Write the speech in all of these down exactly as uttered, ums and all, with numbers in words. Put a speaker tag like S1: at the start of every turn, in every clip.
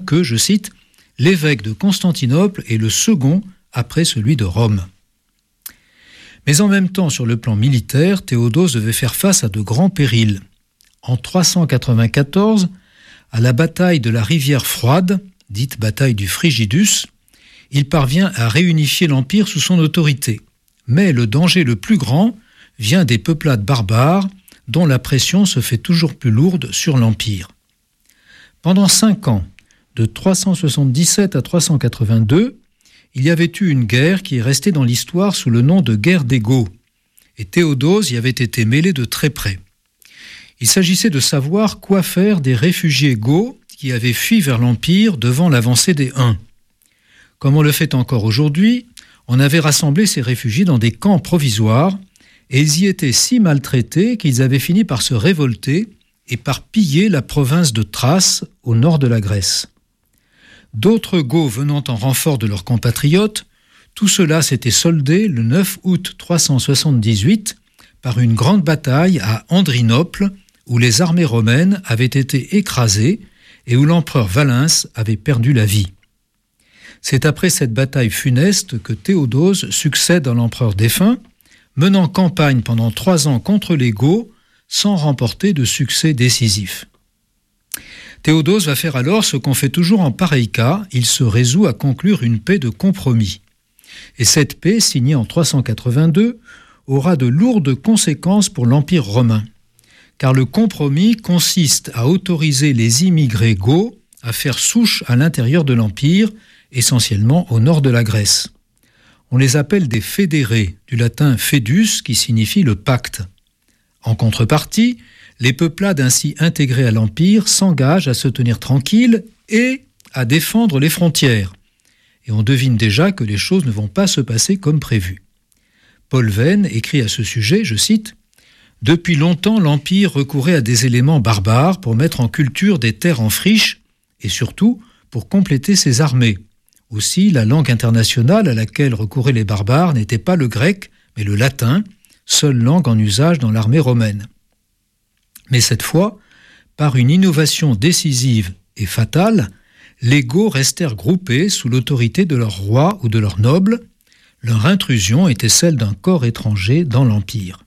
S1: que, je cite, « l'évêque de Constantinople est le second après celui de Rome ». Mais en même temps, sur le plan militaire, Théodose devait faire face à de grands périls. En trois cent quatre-vingt-quatorze, à la bataille de la rivière Froide, dite bataille du Frigidus, il parvient à réunifier l'Empire sous son autorité. Mais le danger le plus grand vient des peuplades barbares, dont la pression se fait toujours plus lourde sur l'Empire. Pendant cinq ans, de trois cent soixante-dix-sept à trois cent quatre-vingt-deux, il y avait eu une guerre qui est restée dans l'histoire sous le nom de guerre des Goths, et Théodose y avait été mêlé de très près. Il s'agissait de savoir quoi faire des réfugiés goths qui avaient fui vers l'Empire devant l'avancée des Huns. Comme on le fait encore aujourd'hui, on avait rassemblé ces réfugiés dans des camps provisoires, et ils y étaient si maltraités qu'ils avaient fini par se révolter et par piller la province de Thrace au nord de la Grèce. D'autres Goths venant en renfort de leurs compatriotes, tout cela s'était soldé le neuf août trois cent soixante-dix-huit par une grande bataille à Andrinople où les armées romaines avaient été écrasées et où l'empereur Valens avait perdu la vie. C'est après cette bataille funeste que Théodose succède à l'empereur défunt, menant campagne pendant trois ans contre les Goths sans remporter de succès décisif. Théodose va faire alors ce qu'on fait toujours en pareil cas, il se résout à conclure une paix de compromis. Et cette paix, signée en trois cent quatre-vingt-deux, aura de lourdes conséquences pour l'Empire romain, car le compromis consiste à autoriser les immigrés goths à faire souche à l'intérieur de l'Empire, essentiellement au nord de la Grèce. On les appelle des fédérés, du latin fedus, qui signifie le pacte. En contrepartie, les peuplades ainsi intégrées à l'Empire s'engagent à se tenir tranquilles et à défendre les frontières. Et on devine déjà que les choses ne vont pas se passer comme prévu. Paul Venn écrit à ce sujet, je cite, « Depuis longtemps, l'Empire recourait à des éléments barbares pour mettre en culture des terres en friche et surtout pour compléter ses armées. Aussi, la langue internationale à laquelle recouraient les barbares n'était pas le grec, mais le latin, seule langue en usage dans l'armée romaine. Mais cette fois, par une innovation décisive et fatale, les Goths restèrent groupés sous l'autorité de leur roi ou de leurs nobles. Leur intrusion était celle d'un corps étranger dans l'Empire.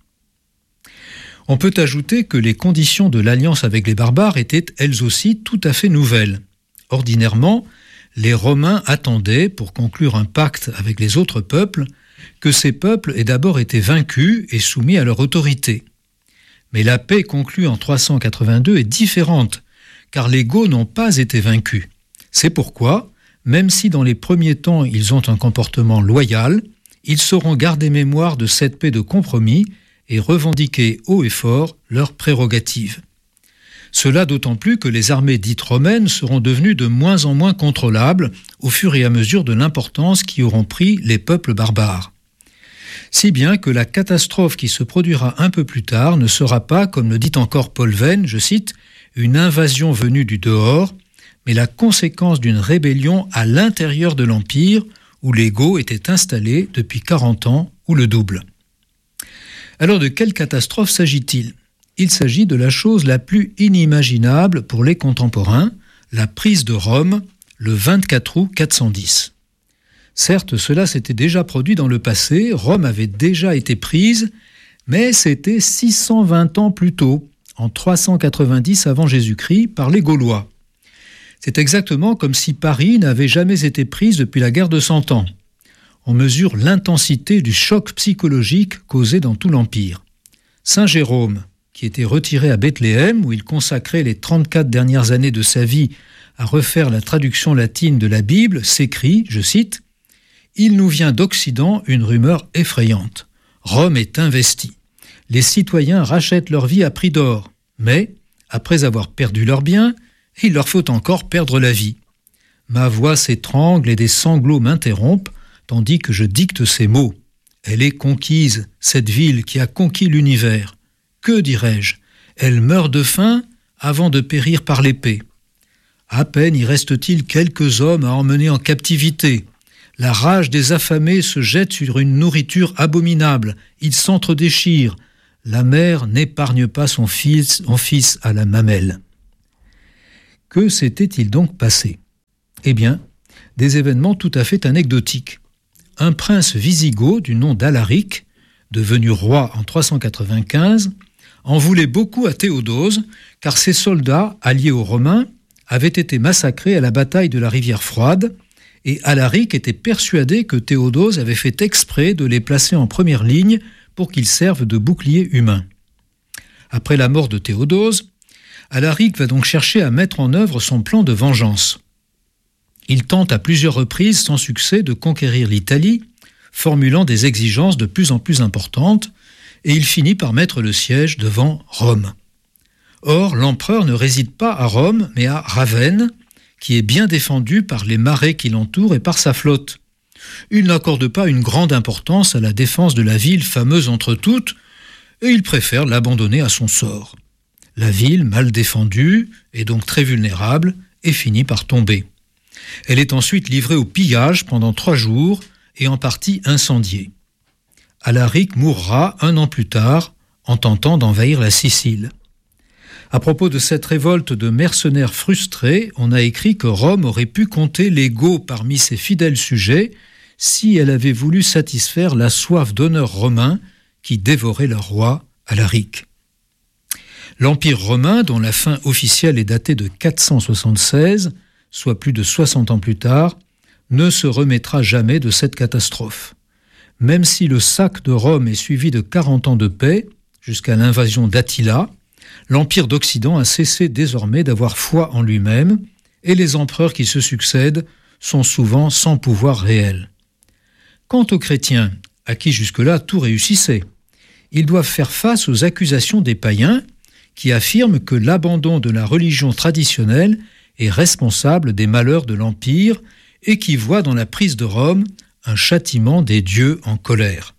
S1: On peut ajouter que les conditions de l'alliance avec les barbares étaient elles aussi tout à fait nouvelles. Ordinairement, les Romains attendaient, pour conclure un pacte avec les autres peuples, que ces peuples aient d'abord été vaincus et soumis à leur autorité. Mais la paix conclue en trois cent quatre-vingt-deux est différente, car les Goths n'ont pas été vaincus. C'est pourquoi, même si dans les premiers temps ils ont un comportement loyal, ils sauront garder mémoire de cette paix de compromis et revendiquer haut et fort leurs prérogatives. Cela d'autant plus que les armées dites romaines seront devenues de moins en moins contrôlables au fur et à mesure de l'importance qu'y auront pris les peuples barbares. Si bien que la catastrophe qui se produira un peu plus tard ne sera pas, comme le dit encore Paul Venn, je cite, « une invasion venue du dehors », mais la conséquence d'une rébellion à l'intérieur de l'Empire où les Goths étaient installés depuis quarante ans ou le double. Alors de quelle catastrophe s'agit-il ? Il s'agit de la chose la plus inimaginable pour les contemporains, la prise de Rome, le vingt-quatre août quatre cent dix. Certes, cela s'était déjà produit dans le passé, Rome avait déjà été prise, mais c'était six cent vingt ans plus tôt, en trois cent quatre-vingt-dix avant Jésus-Christ, par les Gaulois. C'est exactement comme si Paris n'avait jamais été prise depuis la guerre de Cent Ans. On mesure l'intensité du choc psychologique causé dans tout l'Empire. Saint Jérôme, qui était retiré à Bethléem, où il consacrait les trente-quatre dernières années de sa vie à refaire la traduction latine de la Bible, s'écrit, je cite, « Il nous vient d'Occident une rumeur effrayante. Rome est investie. Les citoyens rachètent leur vie à prix d'or, mais, après avoir perdu leurs biens, il leur faut encore perdre la vie. Ma voix s'étrangle et des sanglots m'interrompent, tandis que je dicte ces mots. Elle est conquise, cette ville qui a conquis l'univers. Que dirais-je ? Elle meurt de faim avant de périr par l'épée. À peine y reste-t-il quelques hommes à emmener en captivité. La rage des affamés se jette sur une nourriture abominable. Ils s'entre-déchirent. La mère n'épargne pas son fils, son fils à la mamelle. Que s'était-il donc passé ? Eh bien, des événements tout à fait anecdotiques. Un prince wisigoth du nom d'Alaric, devenu roi en trois cent quatre-vingt-quinze, en voulait beaucoup à Théodose, car ses soldats, alliés aux Romains, avaient été massacrés à la bataille de la rivière Froide, et Alaric était persuadé que Théodose avait fait exprès de les placer en première ligne pour qu'ils servent de bouclier humain. Après la mort de Théodose, Alaric va donc chercher à mettre en œuvre son plan de vengeance. Il tente à plusieurs reprises sans succès de conquérir l'Italie, formulant des exigences de plus en plus importantes, et il finit par mettre le siège devant Rome. Or, l'empereur ne réside pas à Rome, mais à Ravenne, qui est bien défendue par les marais qui l'entourent et par sa flotte. Il n'accorde pas une grande importance à la défense de la ville fameuse entre toutes, et il préfère l'abandonner à son sort. La ville, mal défendue, est donc très vulnérable et finit par tomber. Elle est ensuite livrée au pillage pendant trois jours et en partie incendiée. Alaric mourra un an plus tard en tentant d'envahir la Sicile. À propos de cette révolte de mercenaires frustrés, on a écrit que Rome aurait pu compter les Goths parmi ses fidèles sujets si elle avait voulu satisfaire la soif d'honneur romain qui dévorait leur roi, Alaric. L'Empire romain, dont la fin officielle est datée de quatre cent soixante-seize, soit plus de soixante ans plus tard, ne se remettra jamais de cette catastrophe. Même si le sac de Rome est suivi de quarante ans de paix, jusqu'à l'invasion d'Attila, l'Empire d'Occident a cessé désormais d'avoir foi en lui-même, et les empereurs qui se succèdent sont souvent sans pouvoir réel. Quant aux chrétiens, à qui jusque-là tout réussissait, ils doivent faire face aux accusations des païens qui affirment que l'abandon de la religion traditionnelle est responsable des malheurs de l'Empire et qui voient dans la prise de Rome un châtiment des dieux en colère.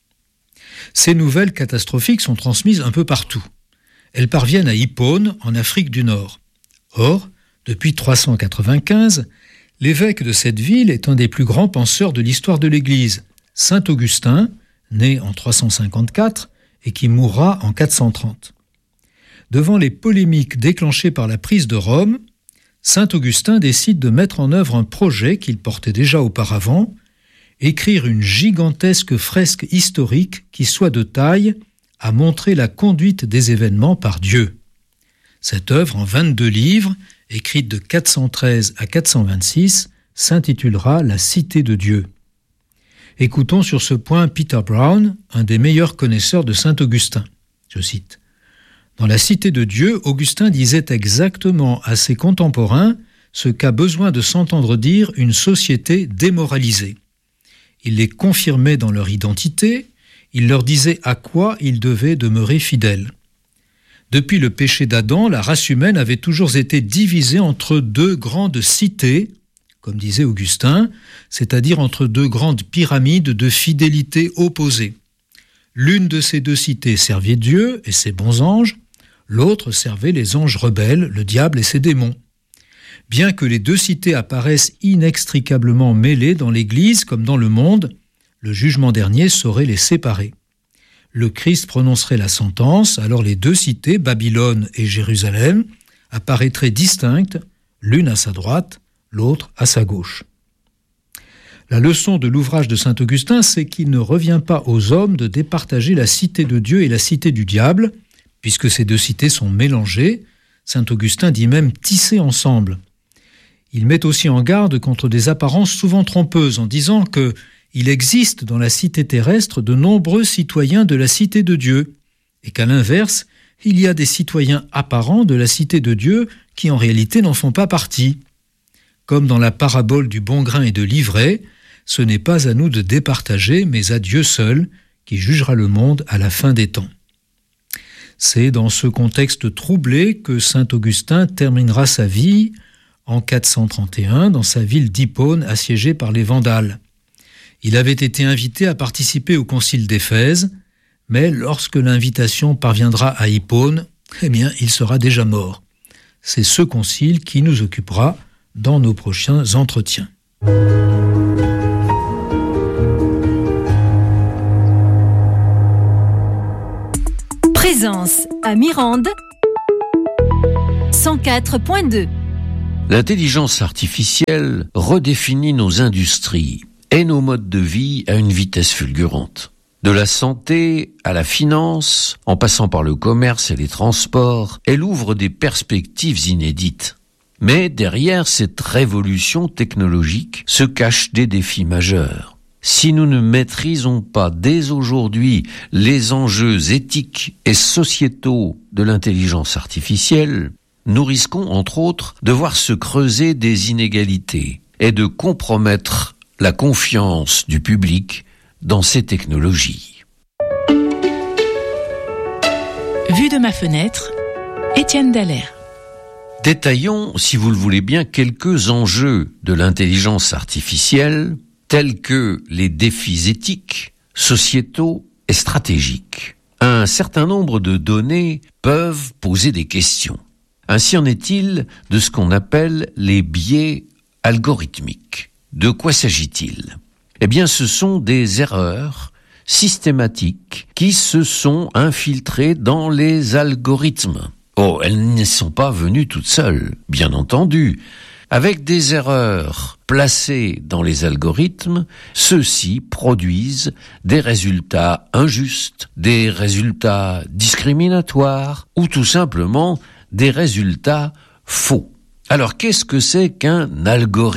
S1: Ces nouvelles catastrophiques sont transmises un peu partout. Elles parviennent à Hippone, en Afrique du Nord. Or, depuis trois cent quatre-vingt-quinze, l'évêque de cette ville est un des plus grands penseurs de l'histoire de l'Église, saint Augustin, né en trois cent cinquante-quatre et qui mourra en quatre cent trente. Devant les polémiques déclenchées par la prise de Rome, saint Augustin décide de mettre en œuvre un projet qu'il portait déjà auparavant, écrire une gigantesque fresque historique qui soit de taille à montrer la conduite des événements par Dieu. Cette œuvre en vingt-deux livres, écrite de quatre cent treize à quatre cent vingt-six, s'intitulera « La Cité de Dieu ». Écoutons sur ce point Peter Brown, un des meilleurs connaisseurs de saint Augustin. Je cite. « Dans La Cité de Dieu, Augustin disait exactement à ses contemporains ce qu'a besoin de s'entendre dire une société démoralisée. Il les confirmait dans leur identité, il leur disait à quoi ils devaient demeurer fidèles. Depuis le péché d'Adam, la race humaine avait toujours été divisée entre deux grandes cités, comme disait Augustin, c'est-à-dire entre deux grandes pyramides de fidélité opposées. L'une de ces deux cités servait Dieu et ses bons anges, l'autre servait les anges rebelles, le diable et ses démons. Bien que les deux cités apparaissent inextricablement mêlées dans l'Église comme dans le monde, le jugement dernier saurait les séparer. Le Christ prononcerait la sentence, alors les deux cités, Babylone et Jérusalem, apparaîtraient distinctes, l'une à sa droite, l'autre à sa gauche. La leçon de l'ouvrage de saint Augustin, c'est qu'il ne revient pas aux hommes de départager la cité de Dieu et la cité du diable, puisque ces deux cités sont mélangées. Saint Augustin dit même tissées ensemble. Il met aussi en garde contre des apparences souvent trompeuses en disant que il existe dans la cité terrestre de nombreux citoyens de la cité de Dieu, et qu'à l'inverse, il y a des citoyens apparents de la cité de Dieu qui en réalité n'en font pas partie. Comme dans la parabole du bon grain et de l'ivraie, ce n'est pas à nous de départager, mais à Dieu seul, qui jugera le monde à la fin des temps. C'est dans ce contexte troublé que saint Augustin terminera sa vie en quatre cent trente et un dans sa ville d'Hippone assiégée par les Vandales. Il avait été invité à participer au concile d'Éphèse, mais lorsque l'invitation parviendra à Hippone, eh bien, il sera déjà mort. C'est ce concile qui nous occupera dans nos prochains entretiens.
S2: Présence à Mirande, cent quatre point deux. L'intelligence artificielle redéfinit nos industries et nos modes de vie à une vitesse fulgurante. De la santé à la finance, en passant par le commerce et les transports, elle ouvre des perspectives inédites. Mais derrière cette révolution technologique se cachent des défis majeurs. Si nous ne maîtrisons pas dès aujourd'hui les enjeux éthiques et sociétaux de l'intelligence artificielle, nous risquons entre autres de voir se creuser des inégalités et de compromettre la confiance du public dans ces technologies.
S3: Vue de ma fenêtre, Étienne Dallaire.
S2: Détaillons, si vous le voulez bien, quelques enjeux de l'intelligence artificielle, tels que les défis éthiques, sociétaux et stratégiques. Un certain nombre de données peuvent poser des questions. Ainsi en est-il de ce qu'on appelle les biais algorithmiques. De quoi s'agit-il ? Eh bien, ce sont des erreurs systématiques qui se sont infiltrées dans les algorithmes. Oh, elles ne sont pas venues toutes seules, bien entendu. Avec des erreurs placées dans les algorithmes, ceux-ci produisent des résultats injustes, des résultats discriminatoires ou tout simplement des résultats faux. Alors, qu'est-ce que c'est qu'un algorithme ?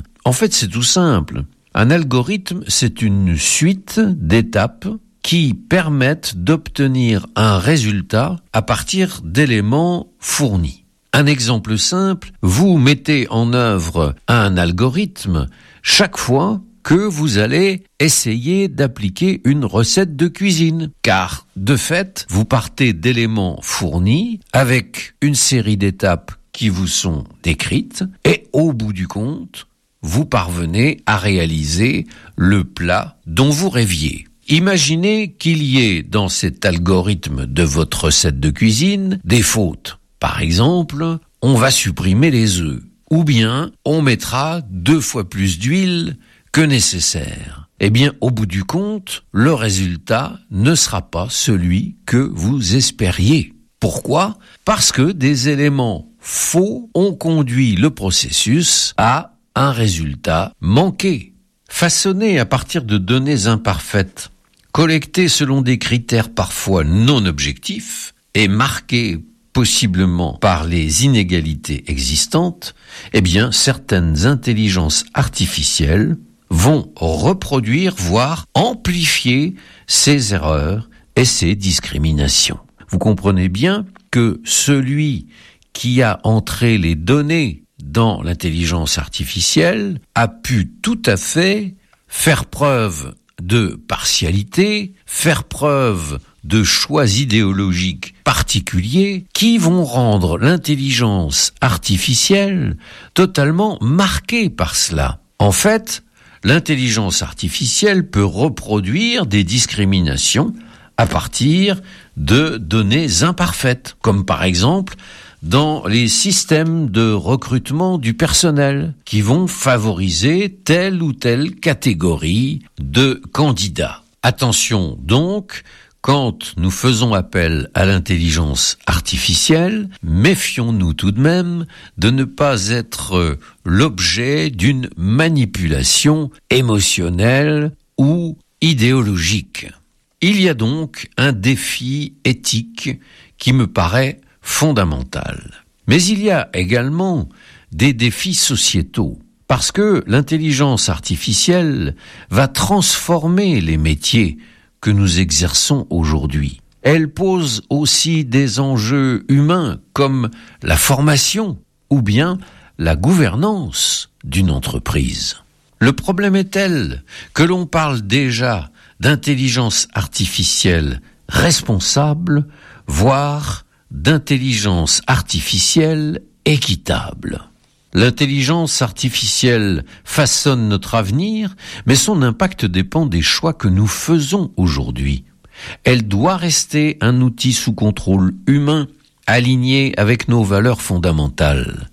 S2: En fait, c'est tout simple. Un algorithme, c'est une suite d'étapes qui permettent d'obtenir un résultat à partir d'éléments fournis. Un exemple simple, vous mettez en œuvre un algorithme chaque fois que vous allez essayer d'appliquer une recette de cuisine. Car, de fait, vous partez d'éléments fournis avec une série d'étapes qui vous sont décrites et au bout du compte, vous parvenez à réaliser le plat dont vous rêviez. Imaginez qu'il y ait dans cet algorithme de votre recette de cuisine des fautes. Par exemple, on va supprimer les œufs ou bien on mettra deux fois plus d'huile que nécessaire. Eh bien, au bout du compte, le résultat ne sera pas celui que vous espériez. Pourquoi ? Parce que des éléments faux ont conduit le processus à un résultat manqué. Façonné à partir de données imparfaites, collectées selon des critères parfois non objectifs et marqués possiblement par les inégalités existantes, eh bien, certaines intelligences artificielles vont reproduire, voire amplifier ces erreurs et ces discriminations. Vous comprenez bien que celui qui a entré les données dans l'intelligence artificielle a pu tout à fait faire preuve de partialité, faire preuve de choix idéologiques particuliers qui vont rendre l'intelligence artificielle totalement marquée par cela. En fait, l'intelligence artificielle peut reproduire des discriminations à partir de données imparfaites, comme par exemple dans les systèmes de recrutement du personnel qui vont favoriser telle ou telle catégorie de candidats. Attention donc, quand nous faisons appel à l'intelligence artificielle, méfions-nous tout de même de ne pas être l'objet d'une manipulation émotionnelle ou idéologique. Il y a donc un défi éthique qui me paraît fondamental. Mais il y a également des défis sociétaux, parce que l'intelligence artificielle va transformer les métiers que nous exerçons aujourd'hui. Elle pose aussi des enjeux humains comme la formation ou bien la gouvernance d'une entreprise. Le problème est tel que l'on parle déjà d'intelligence artificielle responsable, voire d'intelligence artificielle équitable. L'intelligence artificielle façonne notre avenir, mais son impact dépend des choix que nous faisons aujourd'hui. Elle doit rester un outil sous contrôle humain, aligné avec nos valeurs fondamentales.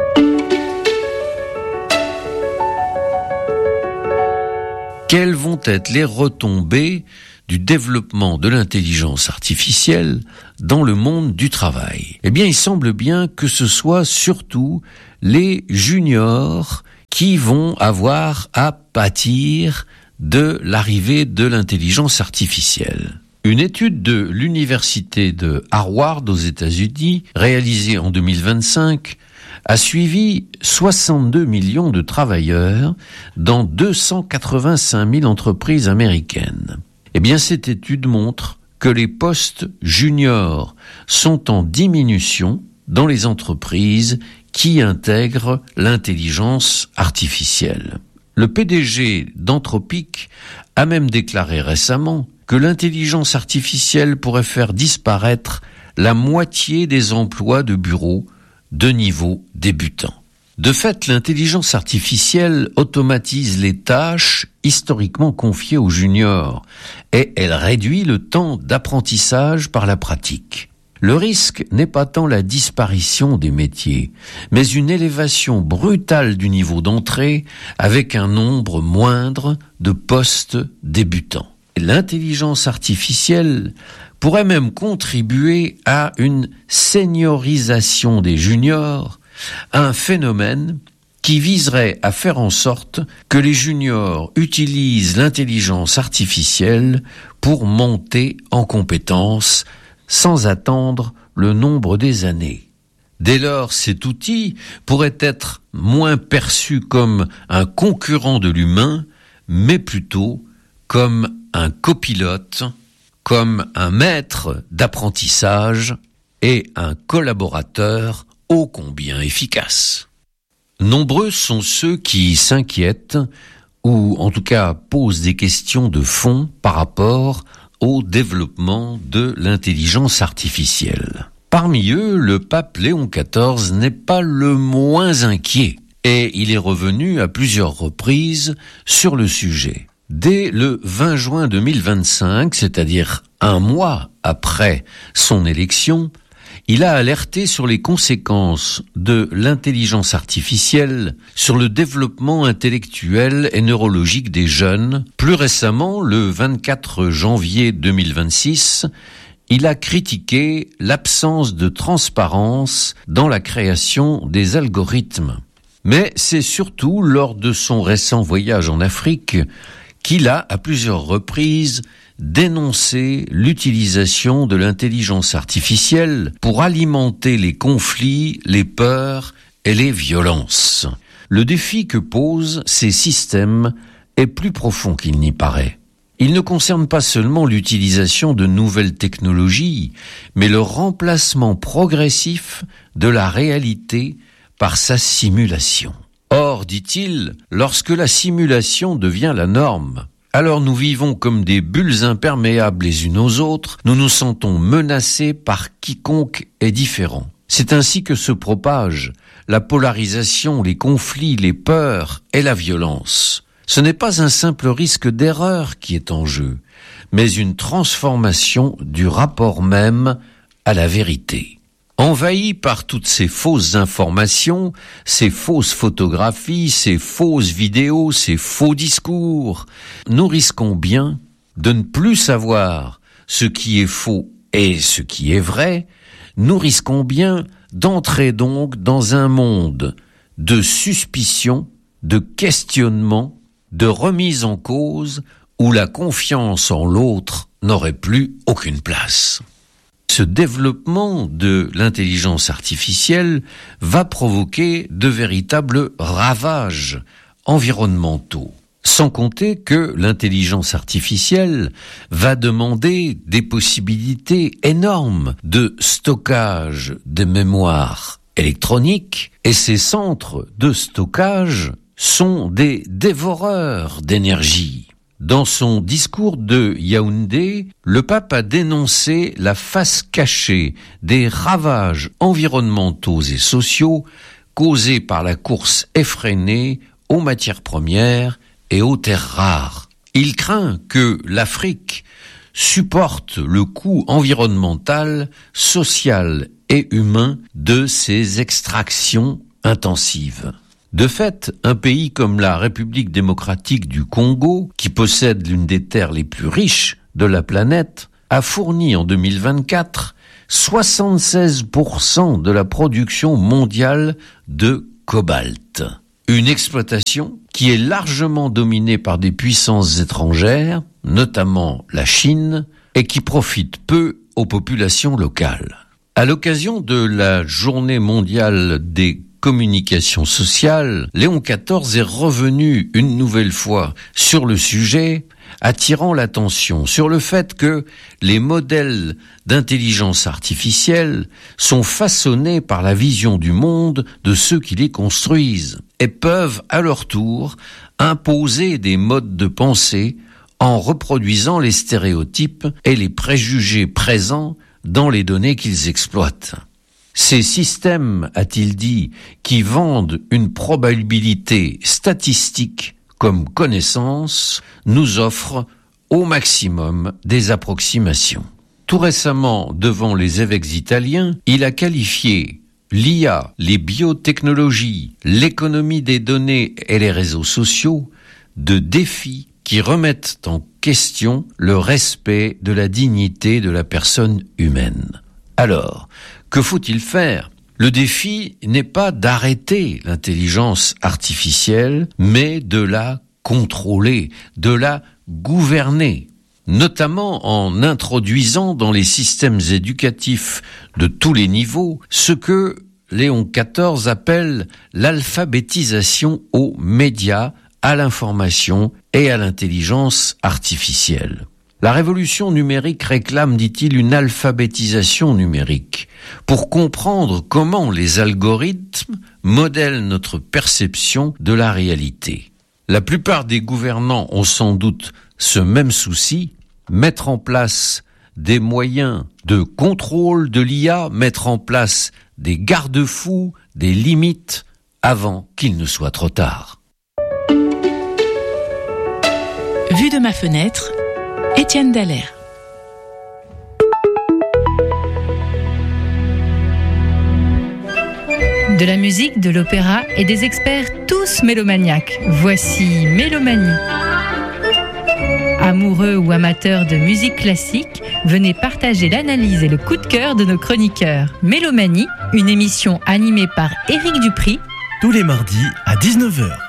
S2: Quelles vont être les retombées du développement de l'intelligence artificielle dans le monde du travail ? Eh bien, il semble bien que ce soit surtout les juniors qui vont avoir à pâtir de l'arrivée de l'intelligence artificielle. Une étude de l'université de Harvard aux États-Unis, réalisée en deux mille vingt-cinq, a suivi soixante-deux millions de travailleurs dans deux cent quatre-vingt-cinq mille entreprises américaines. Eh bien, cette étude montre que les postes juniors sont en diminution dans les entreprises qui intègrent l'intelligence artificielle. Le P D G d'Anthropic a même déclaré récemment que l'intelligence artificielle pourrait faire disparaître la moitié des emplois de bureau de niveau débutant. De fait, l'intelligence artificielle automatise les tâches historiquement confiées aux juniors et elle réduit le temps d'apprentissage par la pratique. Le risque n'est pas tant la disparition des métiers, mais une élévation brutale du niveau d'entrée avec un nombre moindre de postes débutants. L'intelligence artificielle pourrait même contribuer à une seniorisation des juniors, un phénomène qui viserait à faire en sorte que les juniors utilisent l'intelligence artificielle pour monter en compétences sans attendre le nombre des années. Dès lors, cet outil pourrait être moins perçu comme un concurrent de l'humain, mais plutôt comme un copilote, comme un maître d'apprentissage et un collaborateur ô combien efficace. Nombreux sont ceux qui s'inquiètent ou en tout cas posent des questions de fond par rapport au développement de l'intelligence artificielle. Parmi eux, le pape Léon quatorze n'est pas le moins inquiet et il est revenu à plusieurs reprises sur le sujet. Dès le vingt juin deux mille vingt-cinq, c'est-à-dire un mois après son élection, il a alerté sur les conséquences de l'intelligence artificielle sur le développement intellectuel et neurologique des jeunes. Plus récemment, le vingt-quatre janvier deux mille vingt-six, il a critiqué l'absence de transparence dans la création des algorithmes. Mais c'est surtout lors de son récent voyage en Afrique qu'il a, à plusieurs reprises, dénoncé l'utilisation de l'intelligence artificielle pour alimenter les conflits, les peurs et les violences. Le défi que posent ces systèmes est plus profond qu'il n'y paraît. Il ne concerne pas seulement l'utilisation de nouvelles technologies, mais le remplacement progressif de la réalité par sa simulation. Or, dit-il, lorsque la simulation devient la norme, alors nous vivons comme des bulles imperméables les unes aux autres, nous nous sentons menacés par quiconque est différent. C'est ainsi que se propagent la polarisation, les conflits, les peurs et la violence. Ce n'est pas un simple risque d'erreur qui est en jeu, mais une transformation du rapport même à la vérité. Envahis par toutes ces fausses informations, ces fausses photographies, ces fausses vidéos, ces faux discours, nous risquons bien de ne plus savoir ce qui est faux et ce qui est vrai. Nous risquons bien d'entrer donc dans un monde de suspicion, de questionnement, de remise en cause, où la confiance en l'autre n'aurait plus aucune place. Ce développement de l'intelligence artificielle va provoquer de véritables ravages environnementaux. Sans compter que l'intelligence artificielle va demander des possibilités énormes de stockage de mémoire électronique et ces centres de stockage sont des dévoreurs d'énergie. Dans son discours de Yaoundé, le pape a dénoncé la face cachée des ravages environnementaux et sociaux causés par la course effrénée aux matières premières et aux terres rares. Il craint que l'Afrique supporte le coût environnemental, social et humain de ces extractions intensives. De fait, un pays comme la République démocratique du Congo, qui possède l'une des terres les plus riches de la planète, a fourni en deux mille vingt-quatre soixante-seize pour cent de la production mondiale de cobalt. Une exploitation qui est largement dominée par des puissances étrangères, notamment la Chine, et qui profite peu aux populations locales. À l'occasion de la Journée mondiale des communications sociales, Léon quatorze est revenu une nouvelle fois sur le sujet, attirant l'attention sur le fait que les modèles d'intelligence artificielle sont façonnés par la vision du monde de ceux qui les construisent et peuvent à leur tour imposer des modes de pensée en reproduisant les stéréotypes et les préjugés présents dans les données qu'ils exploitent. Ces systèmes, a-t-il dit, qui vendent une probabilité statistique comme connaissance, nous offrent au maximum des approximations. Tout récemment, devant les évêques italiens, il a qualifié l'I A, les biotechnologies, l'économie des données et les réseaux sociaux de défis qui remettent en question le respect de la dignité de la personne humaine. Alors, que faut-il faire ? Le défi n'est pas d'arrêter l'intelligence artificielle, mais de la contrôler, de la gouverner, notamment en introduisant dans les systèmes éducatifs de tous les niveaux ce que Léon quatorze appelle l'alphabétisation aux médias, à l'information et à l'intelligence artificielle. La révolution numérique réclame, dit-il, une alphabétisation numérique pour comprendre comment les algorithmes modèlent notre perception de la réalité. La plupart des gouvernants ont sans doute ce même souci, mettre en place des moyens de contrôle de l'I A, mettre en place des garde-fous, des limites, avant qu'il ne soit trop tard.
S3: Vue de ma fenêtre, Étienne Dallaire.
S4: De la musique, de l'opéra et des experts tous mélomaniaques. Voici Mélomanie. Amoureux ou amateurs de musique classique, venez partager l'analyse et le coup de cœur de nos chroniqueurs. Mélomanie, une émission animée par Éric Dupri,
S5: tous les mardis à dix-neuf heures.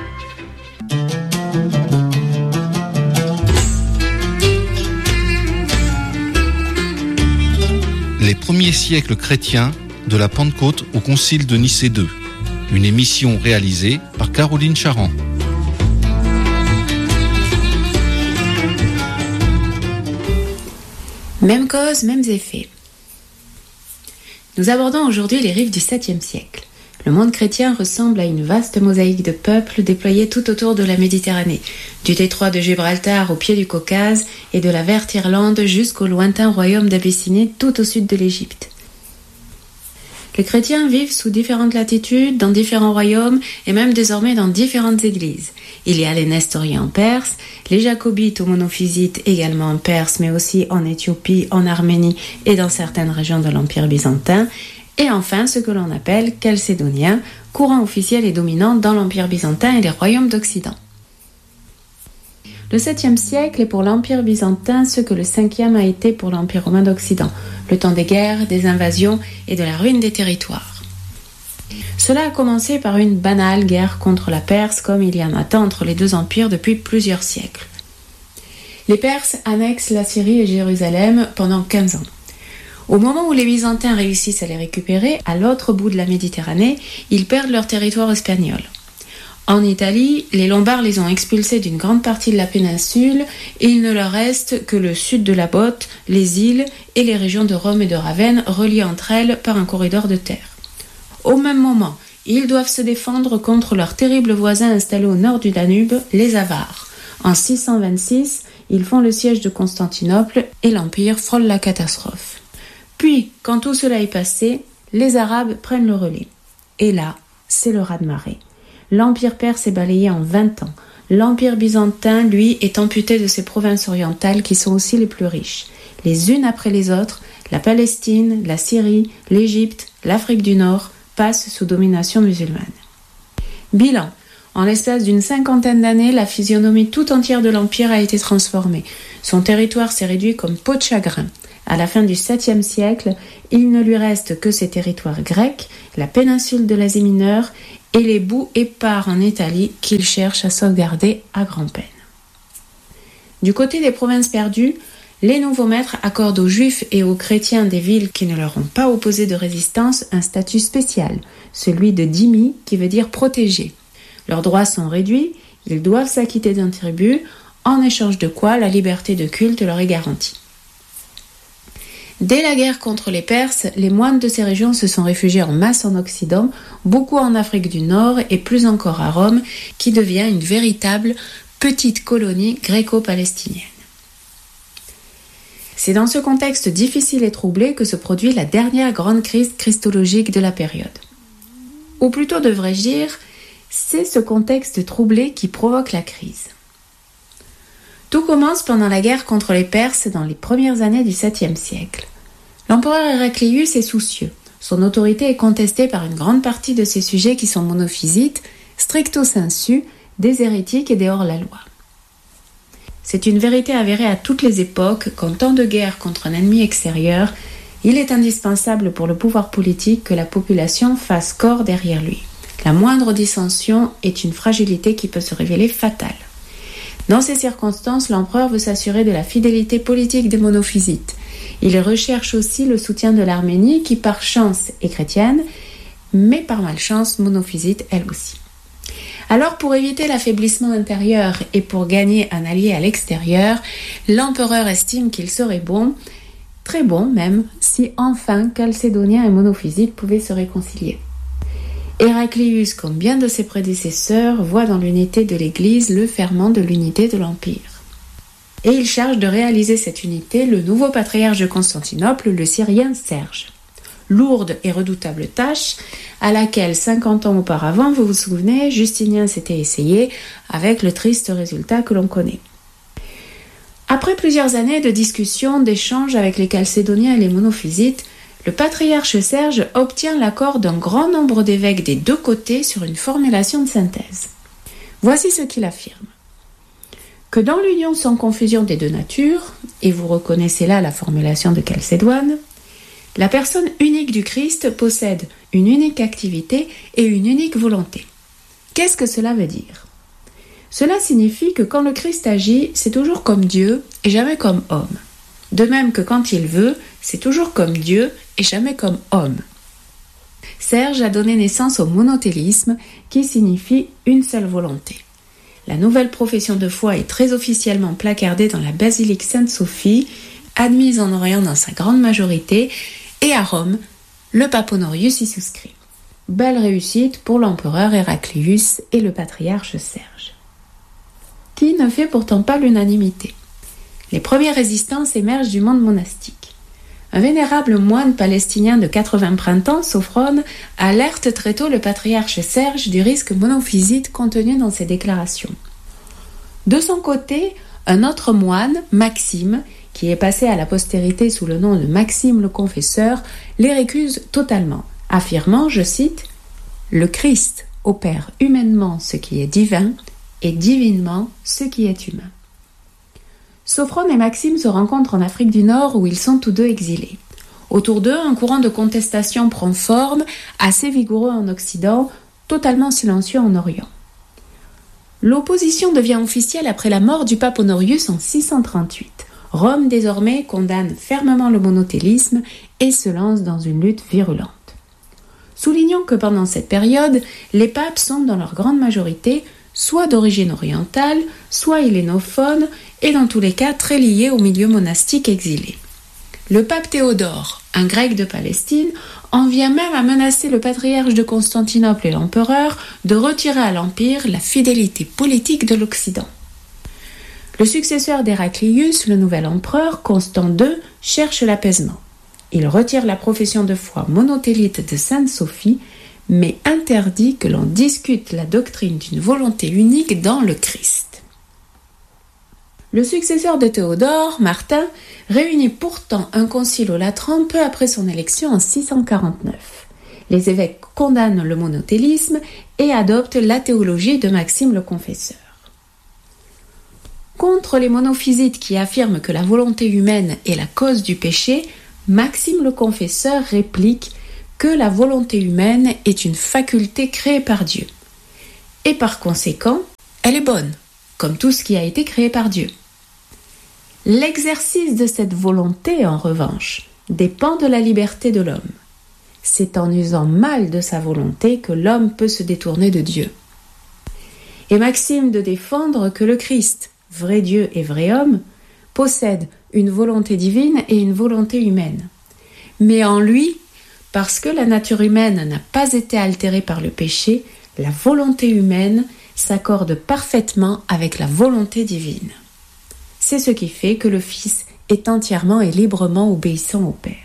S6: Les premiers siècles chrétiens, de la Pentecôte au Concile de Nicée deux. Une émission réalisée par Caroline Charrand.
S7: Même cause, mêmes effets. Nous abordons aujourd'hui les rives du septième siècle. Le monde chrétien ressemble à une vaste mosaïque de peuples déployés tout autour de la Méditerranée, du détroit de Gibraltar au pied du Caucase et de la verte Irlande jusqu'au lointain royaume d'Abyssinie tout au sud de l'Égypte. Les chrétiens vivent sous différentes latitudes, dans différents royaumes et même désormais dans différentes églises. Il y a les Nestoriens en Perse, les Jacobites ou monophysites également en Perse, mais aussi en Éthiopie, en Arménie et dans certaines régions de l'Empire byzantin. Et enfin, ce que l'on appelle chalcédoniens, courant officiel et dominant dans l'Empire byzantin et les royaumes d'Occident. Le septième siècle est pour l'Empire byzantin ce que le cinquième a été pour l'Empire romain d'Occident, le temps des guerres, des invasions et de la ruine des territoires. Cela a commencé par une banale guerre contre la Perse, comme il y en a tant entre les deux empires depuis plusieurs siècles. Les Perses annexent la Syrie et Jérusalem pendant quinze ans. Au moment où les Byzantins réussissent à les récupérer, à l'autre bout de la Méditerranée, ils perdent leur territoire espagnol. En Italie, les Lombards les ont expulsés d'une grande partie de la péninsule et il ne leur reste que le sud de la Botte, les îles et les régions de Rome et de Ravenne reliées entre elles par un corridor de terre. Au même moment, ils doivent se défendre contre leurs terribles voisins installés au nord du Danube, les Avars. En six cent vingt-six, ils font le siège de Constantinople et l'Empire frôle la catastrophe. Puis, quand tout cela est passé, les Arabes prennent le relais. Et là, c'est le raz-de-marée. L'Empire perse est balayé en vingt ans. L'Empire byzantin, lui, est amputé de ses provinces orientales qui sont aussi les plus riches. Les unes après les autres, la Palestine, la Syrie, l'Égypte, l'Afrique du Nord passent sous domination musulmane. Bilan. En l'espace d'une cinquantaine d'années, la physionomie tout entière de l'Empire a été transformée. Son territoire s'est réduit comme peau de chagrin. À la fin du septième siècle, il ne lui reste que ses territoires grecs, la péninsule de l'Asie mineure et les bouts épars en Italie qu'il cherche à sauvegarder à grand-peine. Du côté des provinces perdues, les nouveaux maîtres accordent aux juifs et aux chrétiens des villes qui ne leur ont pas opposé de résistance un statut spécial, celui de dhimmi qui veut dire protégé. Leurs droits sont réduits, ils doivent s'acquitter d'un tribut, en échange de quoi la liberté de culte leur est garantie. Dès la guerre contre les Perses, les moines de ces régions se sont réfugiés en masse en Occident, beaucoup en Afrique du Nord et plus encore à Rome, qui devient une véritable petite colonie gréco-palestinienne. C'est dans ce contexte difficile et troublé que se produit la dernière grande crise christologique de la période. Ou plutôt devrais-je dire, c'est ce contexte troublé qui provoque la crise. Tout commence pendant la guerre contre les Perses dans les premières années du septième siècle. L'empereur Héraclius est soucieux. Son autorité est contestée par une grande partie de ses sujets qui sont monophysites, stricto sensu, des hérétiques et des hors-la-loi. C'est une vérité avérée à toutes les époques qu'en temps de guerre contre un ennemi extérieur, il est indispensable pour le pouvoir politique que la population fasse corps derrière lui. La moindre dissension est une fragilité qui peut se révéler fatale. Dans ces circonstances, l'empereur veut s'assurer de la fidélité politique des monophysites. Il recherche aussi le soutien de l'Arménie qui, par chance, est chrétienne, mais par malchance, monophysite elle aussi. Alors, pour éviter l'affaiblissement intérieur et pour gagner un allié à l'extérieur, l'empereur estime qu'il serait bon, très bon même, si enfin Chalcédoniens et monophysites pouvaient se réconcilier. Héraclius, comme bien de ses prédécesseurs, voit dans l'unité de l'Église le ferment de l'unité de l'Empire. Et il charge de réaliser cette unité le nouveau patriarche de Constantinople, le Syrien Serge. Lourde et redoutable tâche, à laquelle cinquante ans auparavant, vous vous souvenez, Justinien s'était essayé avec le triste résultat que l'on connaît. Après plusieurs années de discussions, d'échanges avec les Chalcédoniens et les monophysites, le patriarche Serge obtient l'accord d'un grand nombre d'évêques des deux côtés sur une formulation de synthèse. Voici ce qu'il affirme. Que dans l'union sans confusion des deux natures, et vous reconnaissez là la formulation de Chalcédoine, la personne unique du Christ possède une unique activité et une unique volonté. Qu'est-ce que cela veut dire ? Cela signifie que quand le Christ agit, c'est toujours comme Dieu et jamais comme homme. De même que quand il veut, c'est toujours comme Dieu et jamais comme homme. Serge a donné naissance au monothélisme qui signifie une seule volonté. La nouvelle profession de foi est très officiellement placardée dans la basilique Sainte-Sophie, admise en Orient dans sa grande majorité, et à Rome, le pape Honorius y souscrit. Belle réussite pour l'empereur Héraclius et le patriarche Serge. Qui ne fait pourtant pas l'unanimité. Les premières résistances émergent du monde monastique. Un vénérable moine palestinien de quatre-vingts printemps, Sophrone, alerte très tôt le patriarche Serge du risque monophysite contenu dans ses déclarations. De son côté, un autre moine, Maxime, qui est passé à la postérité sous le nom de Maxime le Confesseur, les récuse totalement, affirmant, je cite, « Le Christ opère humainement ce qui est divin et divinement ce qui est humain. » Sophrone et Maxime se rencontrent en Afrique du Nord où ils sont tous deux exilés. Autour d'eux, un courant de contestation prend forme, assez vigoureux en Occident, totalement silencieux en Orient. L'opposition devient officielle après la mort du pape Honorius en six cent trente-huit. Rome, désormais, condamne fermement le monothélisme et se lance dans une lutte virulente. Soulignons que pendant cette période, les papes sont dans leur grande majorité soit d'origine orientale, soit hellénophone, et dans tous les cas très liés au milieu monastique exilé. Le pape Théodore, un grec de Palestine, en vient même à menacer le patriarche de Constantinople et l'empereur de retirer à l'Empire la fidélité politique de l'Occident. Le successeur d'Héraclius, le nouvel empereur, Constant deux, cherche l'apaisement. Il retire la profession de foi monothélite de Sainte-Sophie, mais interdit que l'on discute la doctrine d'une volonté unique dans le Christ. Le successeur de Théodore, Martin, réunit pourtant un concile au Latran peu après son élection en six cent quarante-neuf. Les évêques condamnent le monothélisme et adoptent la théologie de Maxime le Confesseur. Contre les monophysites qui affirment que la volonté humaine est la cause du péché, Maxime le Confesseur réplique que la volonté humaine est une faculté créée par Dieu. Et par conséquent, elle est bonne, comme tout ce qui a été créé par Dieu. L'exercice de cette volonté, en revanche, dépend de la liberté de l'homme. C'est en usant mal de sa volonté que l'homme peut se détourner de Dieu. Et Maxime de défendre que le Christ, vrai Dieu et vrai homme, possède une volonté divine et une volonté humaine. Mais en lui, parce que la nature humaine n'a pas été altérée par le péché, la volonté humaine s'accorde parfaitement avec la volonté divine. C'est ce qui fait que le Fils est entièrement et librement obéissant au Père.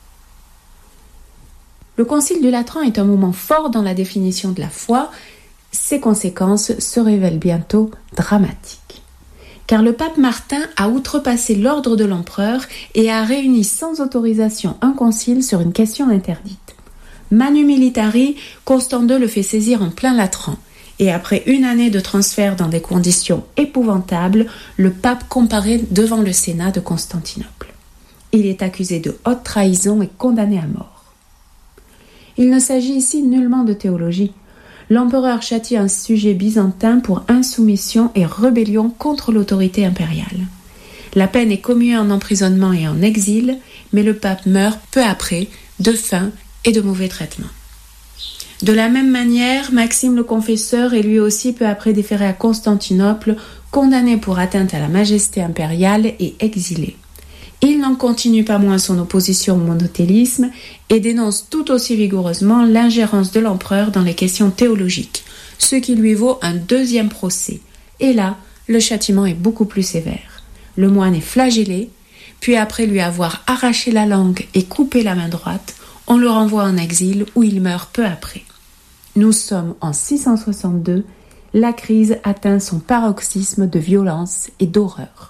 S7: Le Concile du Latran est un moment fort dans la définition de la foi. Ses conséquences se révèlent bientôt dramatiques. Car le pape Martin a outrepassé l'ordre de l'empereur et a réuni sans autorisation un concile sur une question interdite. Manu militari, Constant deux le fait saisir en plein Latran. Et après une année de transfert dans des conditions épouvantables, le pape comparaît devant le Sénat de Constantinople. Il est accusé de haute trahison et condamné à mort. Il ne s'agit ici nullement de théologie. L'empereur châtie un sujet byzantin pour insoumission et rébellion contre l'autorité impériale. La peine est commuée en emprisonnement et en exil, mais le pape meurt peu après de faim et de mauvais traitements. De la même manière, Maxime le Confesseur est lui aussi peu après déféré à Constantinople, condamné pour atteinte à la majesté impériale et exilé. Il n'en continue pas moins son opposition au monothélisme et dénonce tout aussi vigoureusement l'ingérence de l'empereur dans les questions théologiques, ce qui lui vaut un deuxième procès. Et là, le châtiment est beaucoup plus sévère. Le moine est flagellé, puis après lui avoir arraché la langue et coupé la main droite, on le renvoie en exil où il meurt peu après. Nous sommes en six cent soixante-deux, la crise atteint son paroxysme de violence et d'horreur.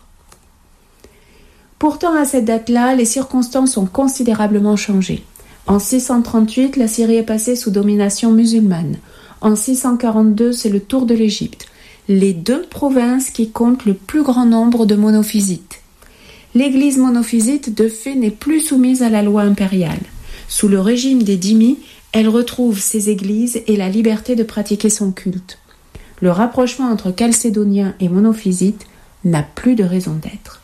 S7: Pourtant, à cette date-là, les circonstances ont considérablement changé. En six cent trente-huit, la Syrie est passée sous domination musulmane. En six cent quarante-deux, c'est le tour de l'Égypte, les deux provinces qui comptent le plus grand nombre de monophysites. L'Église monophysite, de fait, n'est plus soumise à la loi impériale. Sous le régime des dhimmis, elle retrouve ses églises et la liberté de pratiquer son culte. Le rapprochement entre chalcédoniens et monophysites n'a plus de raison d'être.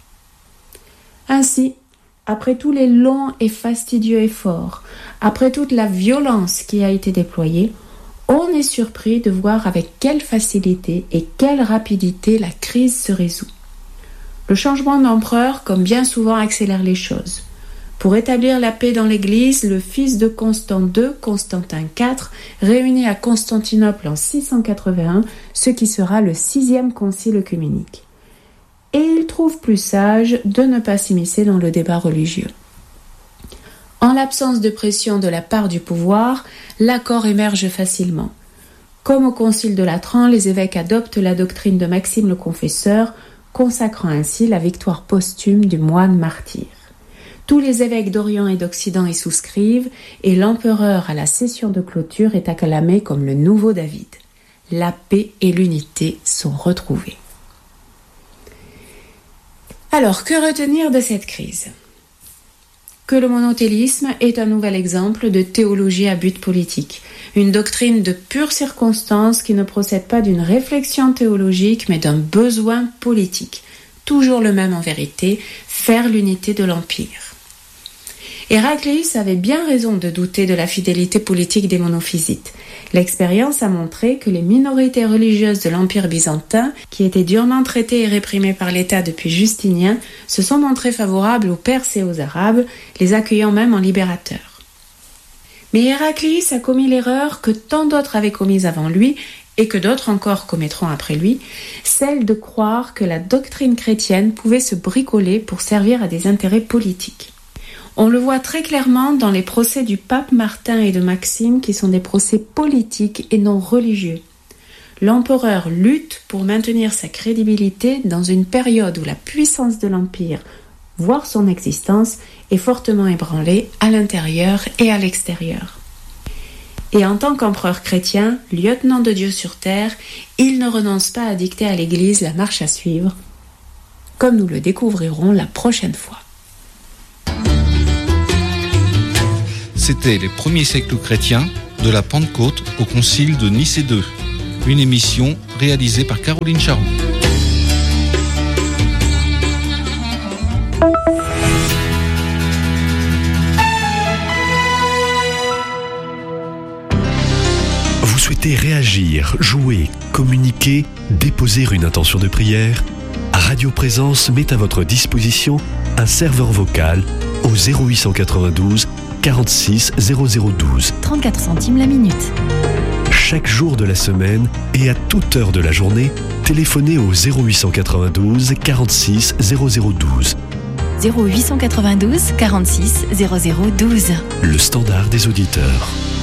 S7: Ainsi, après tous les longs et fastidieux efforts, après toute la violence qui a été déployée, on est surpris de voir avec quelle facilité et quelle rapidité la crise se résout. Le changement d'empereur, comme bien souvent, accélère les choses. Pour établir la paix dans l'Église, le fils de Constant deux, Constantin quatre, réunit à Constantinople en six cent quatre-vingt-un ce qui sera le sixième concile œcuménique. Et il trouve plus sage de ne pas s'immiscer dans le débat religieux. En l'absence de pression de la part du pouvoir, l'accord émerge facilement. Comme au concile de Latran, les évêques adoptent la doctrine de Maxime le Confesseur, consacrant ainsi la victoire posthume du moine martyr. Tous les évêques d'Orient et d'Occident y souscrivent et l'empereur à la session de clôture est acclamé comme le nouveau David. La paix et l'unité sont retrouvées. Alors, que retenir de cette crise ? Que le monothélisme est un nouvel exemple de théologie à but politique, une doctrine de pure circonstance qui ne procède pas d'une réflexion théologique mais d'un besoin politique, toujours le même en vérité, faire l'unité de l'Empire. Héracléus avait bien raison de douter de la fidélité politique des monophysites. L'expérience a montré que les minorités religieuses de l'Empire byzantin, qui étaient durement traitées et réprimées par l'État depuis Justinien, se sont montrées favorables aux Perses et aux Arabes, les accueillant même en libérateurs. Mais Héracléus a commis l'erreur que tant d'autres avaient commise avant lui, et que d'autres encore commettront après lui, celle de croire que la doctrine chrétienne pouvait se bricoler pour servir à des intérêts politiques. On le voit très clairement dans les procès du pape Martin et de Maxime qui sont des procès politiques et non religieux. L'empereur lutte pour maintenir sa crédibilité dans une période où la puissance de l'Empire, voire son existence, est fortement ébranlée à l'intérieur et à l'extérieur. Et en tant qu'empereur chrétien, lieutenant de Dieu sur terre, il ne renonce pas à dicter à l'Église la marche à suivre, comme nous le découvrirons la prochaine fois.
S6: C'était les premiers siècles chrétiens, de la Pentecôte au concile de Nicée deux, une émission réalisée par Caroline Charroux.
S5: Vous souhaitez réagir, jouer, communiquer, déposer une intention de prière? Radio Présence met à votre disposition un serveur vocal au zéro huit cent quatre-vingt-douze quarante-six zéro zéro douze.
S4: trente-quatre centimes la minute.
S5: Chaque jour de la semaine et à toute heure de la journée, téléphonez au zéro huit cent quatre-vingt-douze quarante-six zéro zéro douze.
S4: zéro huit cent quatre-vingt-douze quarante-six zéro zéro douze.
S5: Le standard des auditeurs.